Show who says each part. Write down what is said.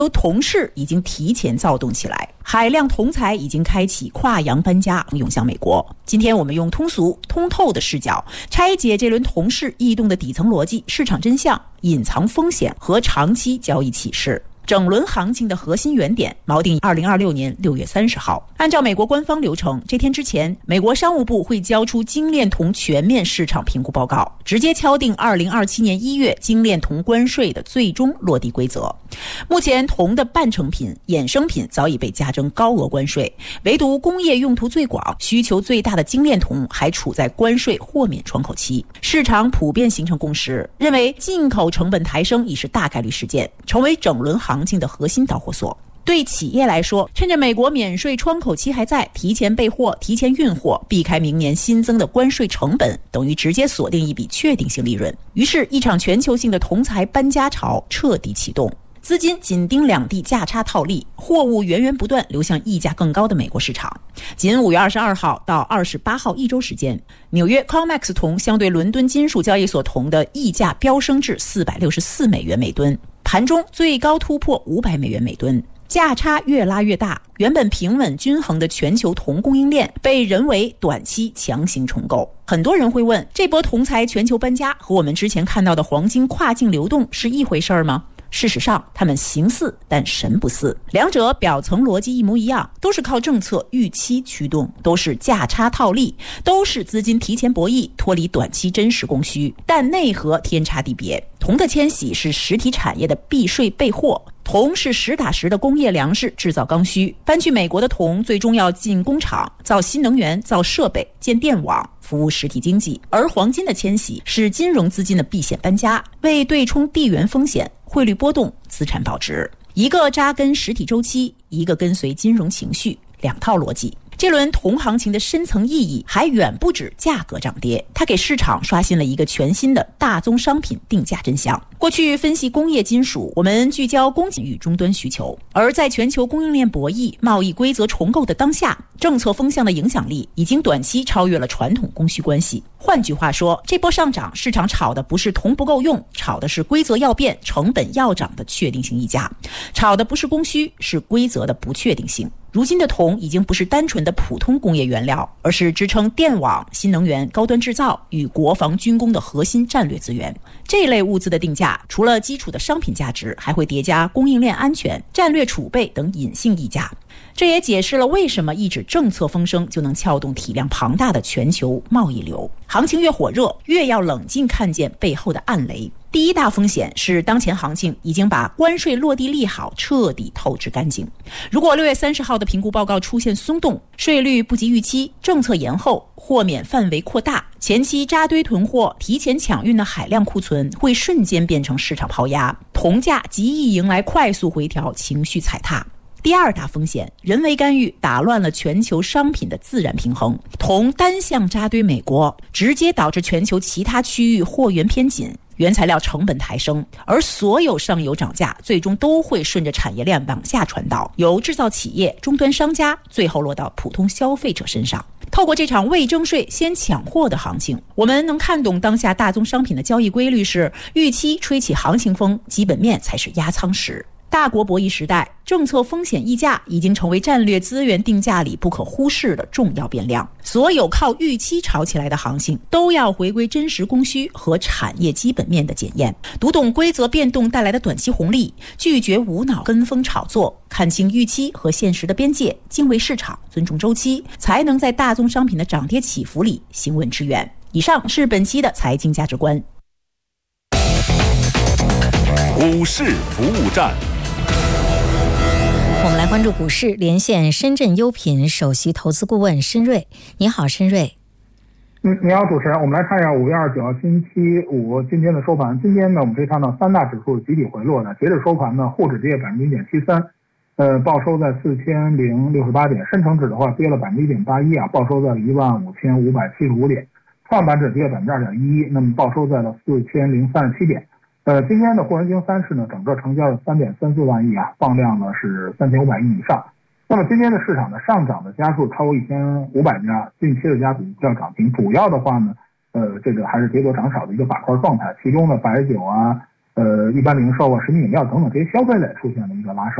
Speaker 1: 铜市已经提前躁动起来，海量铜材已经开启跨洋搬家，涌向美国。今天我们用通俗通透的视角拆解这轮铜市异动的底层逻辑、市场真相、隐藏风险和长期交易启示。整轮行情的核心原点锚定2026年6月30号。按照美国官方流程，这天之前，美国商务部会交出精炼铜全面市场评估报告，直接敲定2027年1月精炼铜关税的最终落地规则。目前，铜的半成品、衍生品早已被加征高额关税，唯独工业用途最广、需求最大的精炼铜还处在关税豁免窗口期。市场普遍形成共识，认为进口成本抬升已是大概率事件，成为整轮行情的核心导火索。对企业来说，趁着美国免税窗口期还在，提前备货、提前运货，避开明年新增的关税成本，等于直接锁定一笔确定性利润。于是，一场全球性的铜材搬家潮彻底启动。资金紧盯两地价差套利，货物源源不断流向溢价更高的美国市场。仅5月22号到28号一周时间，纽约 COMEX 铜相对伦敦金属交易所铜的溢价飙升至464美元每吨，盘中最高突破500美元每吨，价差越拉越大。原本平稳均衡的全球铜供应链被人为短期强行重构。很多人会问，这波铜材全球搬家和我们之前看到的黄金跨境流动是一回事吗？事实上，他们形似但神不似，两者表层逻辑一模一样，都是靠政策预期驱动，都是价差套利，都是资金提前博弈，脱离短期真实供需，但内核天差地别。铜的迁徙是实体产业的避税备货，铜是实打实的工业粮食制造刚需。搬去美国的铜最终要进工厂，造新能源，造设备，建电网，服务实体经济。而黄金的迁徙是金融资金的避险搬家，为对冲地缘风险、汇率波动、资产保值。一个扎根实体周期，一个跟随金融情绪，两套逻辑。这轮铜行情的深层意义还远不止价格涨跌，它给市场刷新了一个全新的大宗商品定价真相。过去分析工业金属，我们聚焦供给与终端需求，而在全球供应链博弈、贸易规则重构的当下，政策风向的影响力已经短期超越了传统供需关系。换句话说，这波上涨市场炒的不是铜不够用，炒的是规则要变、成本要涨的确定性溢价，炒的不是供需，是规则的不确定性。如今的铜已经不是单纯的普通工业原料，而是支撑电网、新能源、高端制造与国防军工的核心战略资源。这类物资的定价，除了基础的商品价值，还会叠加供应链安全、战略储备等隐性溢价。这也解释了为什么一纸政策风声就能撬动体量庞大的全球贸易流。行情越火热，越要冷静看见背后的暗雷。第一大风险是当前行情已经把关税落地利好彻底透支干净。如果6月30号的评估报告出现松动，税率不及预期，政策延后，豁免范围扩大，前期扎堆囤货、提前抢运的海量库存会瞬间变成市场抛压，铜价极易迎来快速回调，情绪踩踏。第二大风险，人为干预打乱了全球商品的自然平衡。铜单向扎堆美国，直接导致全球其他区域货源偏紧，原材料成本抬升，而所有上游涨价最终都会顺着产业链往下传导，由制造企业、终端商家，最后落到普通消费者身上。透过这场未征税先抢货的行情，我们能看懂当下大宗商品的交易规律是：预期吹起行情风，基本面才是压舱石。大国博弈时代，政策风险溢价已经成为战略资源定价里不可忽视的重要变量。所有靠预期炒起来的行情，都要回归真实供需和产业基本面的检验，读懂规则变动带来的短期红利，拒绝无脑跟风炒作，看清预期和现实的边界，敬畏市场，尊重周期，才能在大宗商品的涨跌起伏里行稳致远。以上是本期的财经价值观。
Speaker 2: 股市服务站。
Speaker 3: 我们来关注股市，连线深圳优品首席投资顾问申瑞。你好，申瑞。
Speaker 4: 你好，主持人。我们来看一下5月29号星期五今天的收盘。今天呢，我们可以看到三大指数集体回落的，截至收盘呢，沪指跌0.73%，报收在4068点；深成指的话跌了1.81%，报收在了15575点；创业板指跌2.11%，那么报收在了4037点。今天的沪深经三市呢，整个成交了3.34万亿啊，放量呢是3500亿以上。那么今天的市场呢，上涨的家数超过1500家，近期的家股票涨停，主要的话呢，这个还是跌多涨少的一个板块状态。其中呢，白酒啊、 一般零售啊、食品饮料等等这些消费类出现了一个拉升。